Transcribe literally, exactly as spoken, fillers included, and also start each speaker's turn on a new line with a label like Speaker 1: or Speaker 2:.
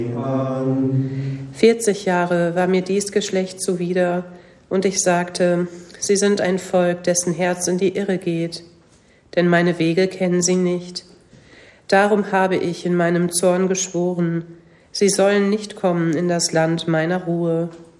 Speaker 1: Vierzig Jahre war mir dies Geschlecht zuwider, und ich sagte, sie sind ein Volk, dessen Herz in die Irre geht, denn meine Wege kennen sie nicht. Darum habe ich in meinem Zorn geschworen, sie sollen nicht kommen in das Land meiner Ruhe.